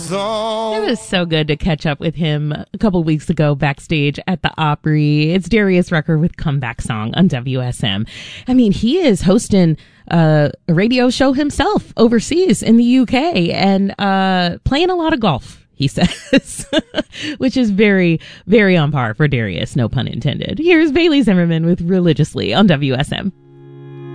song. It was so good to catch up with him a couple weeks ago backstage at the Opry. It's Darius Rucker with Comeback Song on WSM. I mean, he is hosting a radio show himself overseas in the UK and playing a lot of golf, he says, which is very, very on par for Darius, no pun intended. Here's Bailey Zimmerman with Religiously on WSM.